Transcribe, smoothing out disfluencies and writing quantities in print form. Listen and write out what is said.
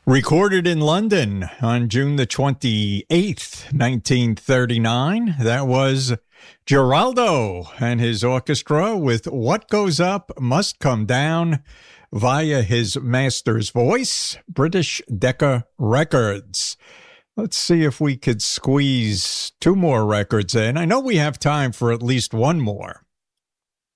Recorded in London on June the 28th, 1939, that was Geraldo and his orchestra with What Goes Up Must Come Down via his master's voice, British Decca Records. Let's see if we could squeeze two more records in. I know we have time for at least one more.